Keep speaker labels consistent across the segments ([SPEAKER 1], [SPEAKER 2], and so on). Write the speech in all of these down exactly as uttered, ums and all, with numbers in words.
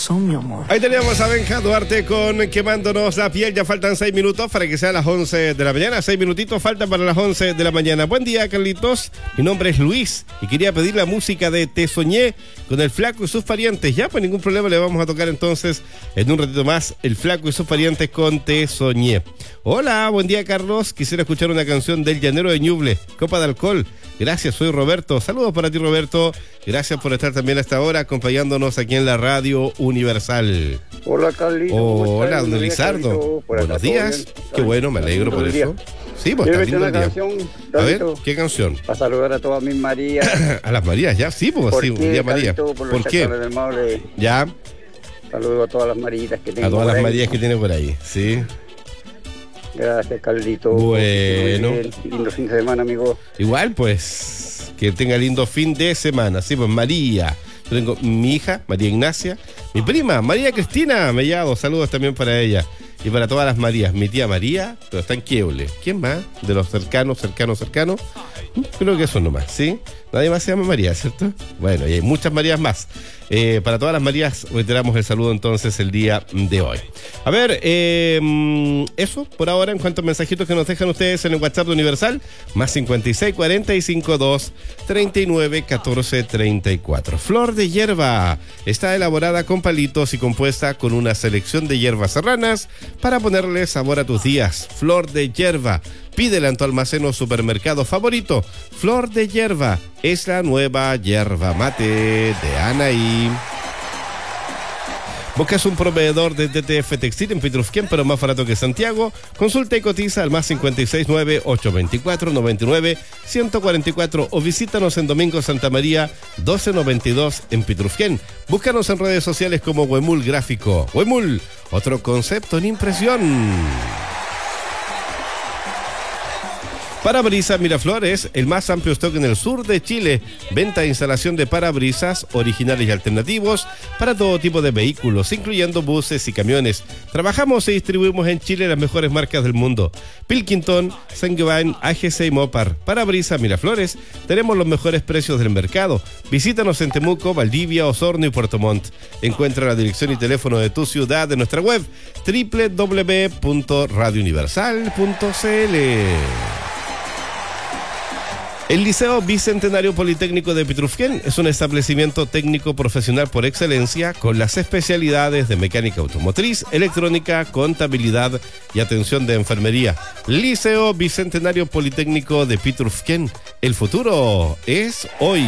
[SPEAKER 1] corazón, mi amor.
[SPEAKER 2] Ahí teníamos a Benja Duarte con Quemándonos la piel. Ya faltan seis minutos para que sea las once de la mañana. Seis minutitos faltan para las once de la mañana. Buen día, Carlitos. Mi nombre es Luis y quería pedir la música de Te Soñé con el Flaco y sus parientes. Ya, pues ningún problema, le vamos a tocar entonces en un ratito más el Flaco y sus parientes con Te Soñé. Hola, buen día, Carlos. Quisiera escuchar una canción del Llanero de Ñuble, Copa de Alcohol. Gracias, soy Roberto. Saludos para ti, Roberto. Gracias por estar también a esta hora acompañándonos aquí en la Radio Universal.
[SPEAKER 3] Hola, Carlito.
[SPEAKER 2] Hola, don Lizardo. Buenos días. Qué bueno, me alegro por eso. Sí, pues está lindo el día.
[SPEAKER 3] Canción,
[SPEAKER 2] a ver, ¿qué canción?
[SPEAKER 3] Para saludar a todas mis Marías.
[SPEAKER 2] A las Marías, ya, sí, pues sí, un día María.
[SPEAKER 3] ¿Por,
[SPEAKER 2] ¿Por qué? Ya.
[SPEAKER 3] Saludos a todas las Maritas que tengo.
[SPEAKER 2] A todas las Marías que tiene por ahí, sí.
[SPEAKER 3] Gracias, Carlito.
[SPEAKER 2] Bueno.
[SPEAKER 3] Lindo fin de semana, amigo.
[SPEAKER 2] Igual, pues, que tenga lindo fin de semana. Sí, pues, María. Yo tengo mi hija, María Ignacia. Mi prima, María Cristina Mellado. Saludos también para ella. Y para todas las Marías. Mi tía María, pero está en Quieble. ¿Quién más? De los cercanos, cercanos, cercanos. Creo que eso nomás, ¿sí? Nadie más se llama María, ¿cierto? Bueno, y hay muchas Marías más. Eh, para todas las Marías, reiteramos el saludo entonces el día de hoy. A ver, eh, eso por ahora en cuanto a mensajitos que nos dejan ustedes en el WhatsApp de Universal, más cincuenta y seis, cuarenta y cinco, dos, treinta y nueve, catorce, treinta y cuatro. Flor de hierba está elaborada con palitos y compuesta con una selección de hierbas serranas para ponerle sabor a tus días. Flor de hierba. Pídela en tu almacén o supermercado favorito. Flor de hierba es la nueva yerba mate de Anaí. ¿Buscas un proveedor de D T F Textil en Pitrufquén, pero más barato que Santiago? Consulta y cotiza al más cincuenta y seis, nueve, ocho veinticuatro, noventa y nueve, ciento cuarenta y cuatro o visítanos en Domingo Santa María doce noventa y dos en Pitrufquén. Búscanos en redes sociales como Huemul Gráfico. Huemul, otro concepto en impresión. Parabrisas Miraflores, el más amplio stock en el sur de Chile. Venta e instalación de parabrisas originales y alternativos para todo tipo de vehículos, incluyendo buses y camiones. Trabajamos y distribuimos en Chile las mejores marcas del mundo: Pilkington, Saint-Gobain, A G C y Mopar. Parabrisas Miraflores, tenemos los mejores precios del mercado. Visítanos en Temuco, Valdivia, Osorno y Puerto Montt. Encuentra la dirección y teléfono de tu ciudad en nuestra web doble u doble u doble u punto radio universal punto c l. El Liceo Bicentenario Politécnico de Pitrufquén es un establecimiento técnico profesional por excelencia con las especialidades de mecánica automotriz, electrónica, contabilidad y atención de enfermería. Liceo Bicentenario Politécnico de Pitrufquén. El futuro es hoy.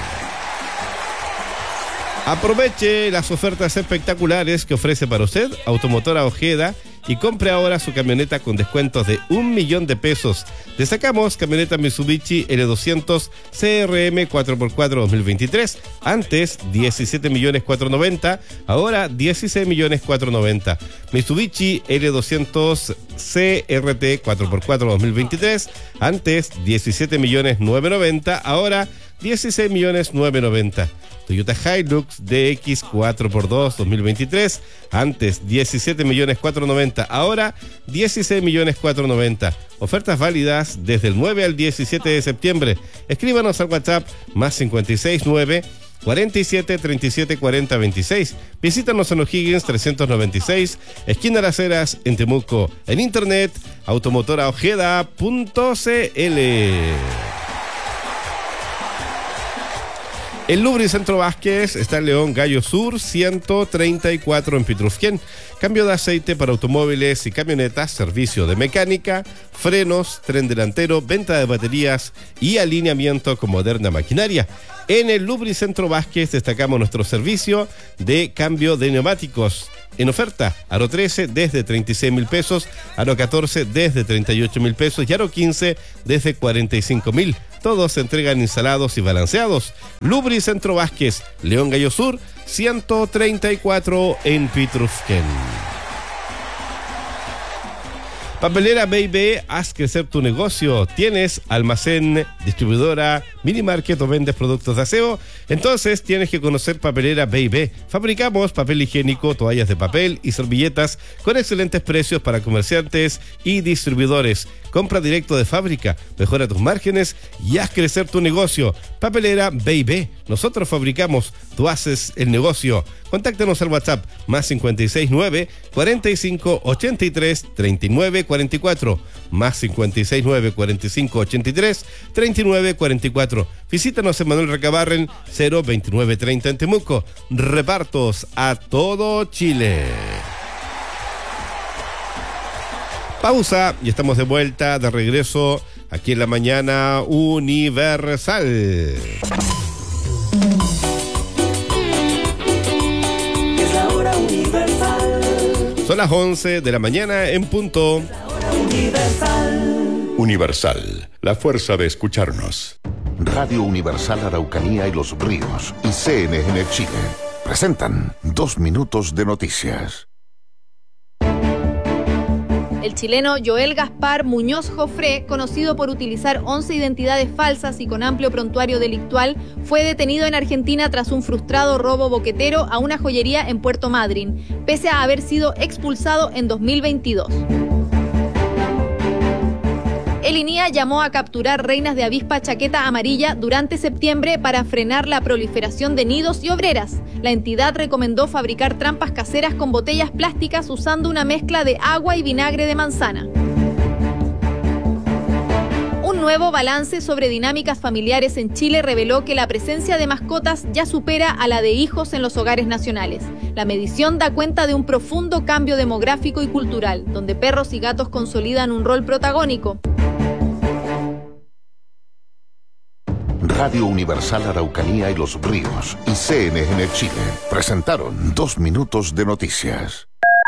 [SPEAKER 2] Aproveche las ofertas espectaculares que ofrece para usted Automotora Ojeda y compre ahora su camioneta con descuentos de un millón de pesos. Destacamos camioneta Mitsubishi L doscientos C R M cuatro por cuatro dos mil veintitrés. Antes diecisiete millones cuatrocientos noventa, ahora dieciséis millones cuatrocientos noventa. Mitsubishi L doscientos C R T cuatro por cuatro dos mil veintitrés. Antes diecisiete millones novecientos noventa, ahora dieciséis millones novecientos noventa. Toyota Hilux D X cuatro por dos dos mil veintitrés, antes diecisiete millones cuatrocientos noventa, ahora dieciséis millones cuatrocientos noventa. Ofertas válidas desde el nueve al diecisiete de septiembre. Escríbanos al WhatsApp más cincuenta y seis, nueve, cuarenta y siete, treinta y siete, cuarenta, veintiséis. Visítanos en O'Higgins trescientos noventa y seis, esquina Las Heras, en Temuco. En internet, automotora ojeda punto c l. El Lubricentro Vázquez está en León Gallo Sur ciento treinta y cuatro en Pitrufquén. Cambio de aceite para automóviles y camionetas, servicio de mecánica, frenos, tren delantero, venta de baterías y alineamiento con moderna maquinaria. En el Lubricentro Vázquez destacamos nuestro servicio de cambio de neumáticos. En oferta, Aro trece desde treinta y seis mil pesos, Aro catorce desde treinta y ocho mil pesos y Aro quince desde cuarenta y cinco mil. Todos se entregan instalados y balanceados. Lubricentro Vázquez, León Gallo Sur, ciento treinta y cuatro en Pitrufquén. Papelera B y B, haz crecer tu negocio. Tienes almacén, distribuidora, mini market o vendes productos de aseo, entonces tienes que conocer Papelera B y B. Fabricamos papel higiénico, toallas de papel y servilletas con excelentes precios para comerciantes y distribuidores. Compra directo de fábrica, mejora tus márgenes y haz crecer tu negocio. Papelera B y B. Nosotros fabricamos, tú haces el negocio. Contáctanos al WhatsApp más cincuenta y seis nueve, cuarenta y cinco, ochenta y tres, treinta y nueve, cuarenta y cuatro, más cincuenta y seis nueve, cuarenta y cinco, ochenta y tres, treinta y nueve, cuarenta y cuatro. Visítanos en Manuel Recabarren cero veintinueve treinta en Temuco. Repartos a todo Chile. Pausa y estamos de vuelta, de regreso aquí en la mañana Universal. Son las once de la mañana en punto.
[SPEAKER 1] Universal. Universal, la fuerza de escucharnos.
[SPEAKER 4] Radio Universal Araucanía y Los Ríos y C N N Chile presentan dos minutos de noticias.
[SPEAKER 5] El chileno Joel Gaspar Muñoz Jofré, conocido por utilizar once identidades falsas y con amplio prontuario delictual, fue detenido en Argentina tras un frustrado robo boquetero a una joyería en Puerto Madryn, pese a haber sido expulsado en dos mil veintidós. El I N I A llamó a capturar reinas de avispa chaqueta amarilla durante septiembre para frenar la proliferación de nidos y obreras. La entidad recomendó fabricar trampas caseras con botellas plásticas usando una mezcla de agua y vinagre de manzana. Un nuevo balance sobre dinámicas familiares en Chile reveló que la presencia de mascotas ya supera a la de hijos en los hogares nacionales. La medición da cuenta de un profundo cambio demográfico y cultural, donde perros y gatos consolidan un rol protagónico.
[SPEAKER 4] Radio Universal Araucanía y Los Ríos y C N N Chile presentaron dos minutos de noticias.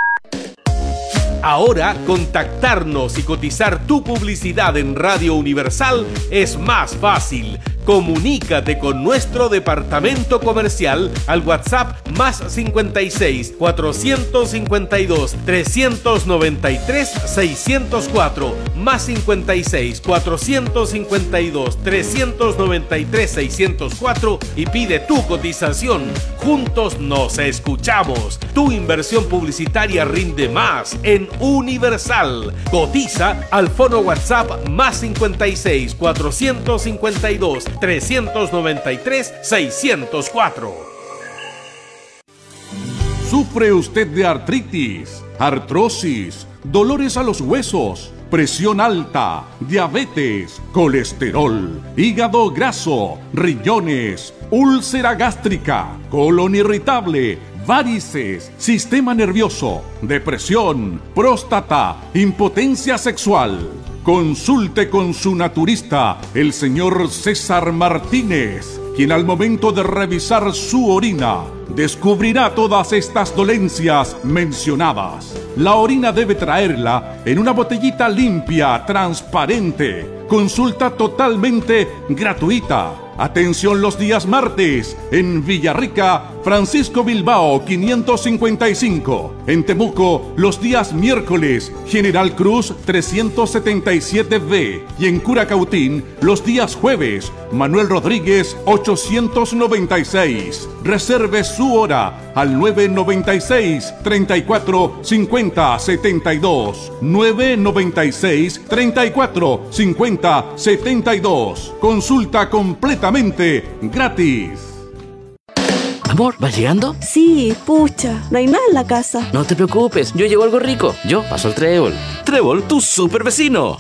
[SPEAKER 6] Ahora, contactarnos y cotizar tu publicidad en Radio Universal es más fácil. Comunícate con nuestro departamento comercial al WhatsApp más cincuenta y seis, cuatrocientos cincuenta y dos, trescientos noventa y tres, seiscientos cuatro, más cincuenta y seis, cuatrocientos cincuenta y dos, trescientos noventa y tres, seiscientos cuatro y pide tu cotización. Juntos nos escuchamos. Tu inversión publicitaria rinde más en Universal. Cotiza al fono WhatsApp más cincuenta y seis, cuatrocientos cincuenta y dos, trescientos noventa y tres, seiscientos cuatro.
[SPEAKER 7] ¿Sufre usted de artritis, artrosis, dolores a los huesos, presión alta, diabetes, colesterol, hígado graso, riñones, úlcera gástrica, colon irritable, varices, sistema nervioso, depresión, próstata, impotencia sexual? Consulte con su naturista, el señor César Martínez, quien al momento de revisar su orina descubrirá todas estas dolencias mencionadas. La orina debe traerla en una botellita limpia, transparente. Consulta totalmente gratuita. Atención los días martes en Villarrica, Francisco Bilbao quinientos cincuenta y cinco. En Temuco los días miércoles, General Cruz trescientos setenta y siete B. Y en Curacautín los días jueves, Manuel Rodríguez ochocientos noventa y seis. Reserve su hora al nueve noventa y seis, treinta y cuatro, cincuenta, setenta y dos. nueve noventa y seis, treinta y cuatro, cincuenta, setenta y dos. Consulta completamente gratis.
[SPEAKER 8] Amor, ¿vas llegando?
[SPEAKER 9] Sí, pucha, no hay nada en la casa.
[SPEAKER 8] No te preocupes, yo llevo algo rico. Yo paso el Trébol. Trébol, tu super vecino.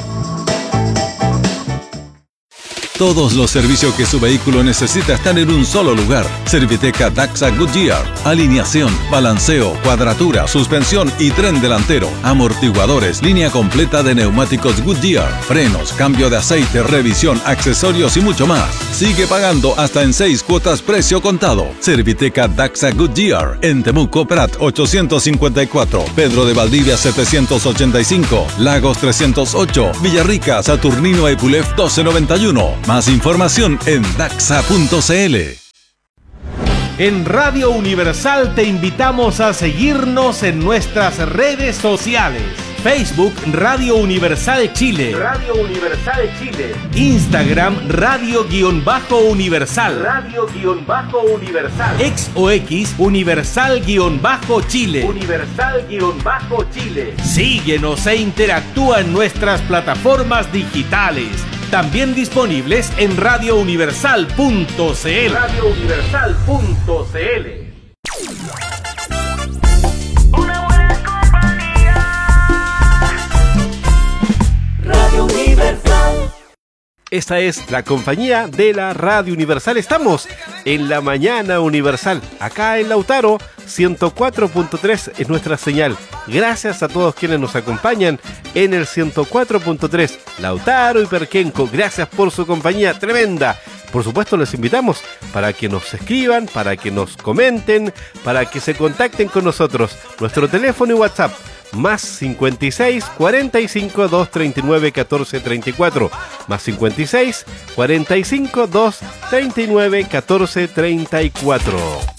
[SPEAKER 10] Todos los servicios que su vehículo necesita están en un solo lugar. Serviteca Daxa Goodyear. Alineación, balanceo, cuadratura, suspensión y tren delantero. Amortiguadores, línea completa de neumáticos Goodyear. Frenos, cambio de aceite, revisión, accesorios y mucho más. Sigue pagando hasta en seis cuotas precio contado. Serviteca Daxa Goodyear. En Temuco, Prat ochocientos cincuenta y cuatro. Pedro de Valdivia setecientos ochenta y cinco. Lagos trescientos ocho. Villarrica, Saturnino Epulef doce noventa y uno. Más información en daxa punto c l.
[SPEAKER 6] En Radio Universal te invitamos a seguirnos en nuestras redes sociales. Facebook Radio Universal Chile. Radio Universal Chile. Instagram Radio-Universal. Radio-Universal. Ex o X Universal-Chile. Universal-Chile. Síguenos e interactúa en nuestras plataformas digitales. También disponibles en radio universal punto c l. radio universal punto c l.
[SPEAKER 11] Una buena compañía. Radio Universal.
[SPEAKER 2] Esta es la compañía de la Radio Universal. Estamos en la mañana universal, acá en Lautaro, ciento cuatro punto tres es nuestra señal. Gracias a todos quienes nos acompañan en el ciento cuatro punto tres. Lautaro y Perquenco, gracias por su compañía tremenda. Por supuesto, les invitamos para que nos escriban, para que nos comenten, para que se contacten con nosotros. Nuestro teléfono y WhatsApp, más cincuenta y seis, cuarenta y cinco, doscientos treinta y nueve, catorce treinta y cuatro, más cincuenta y seis, cuarenta y cinco, doscientos treinta y nueve, catorce treinta y cuatro.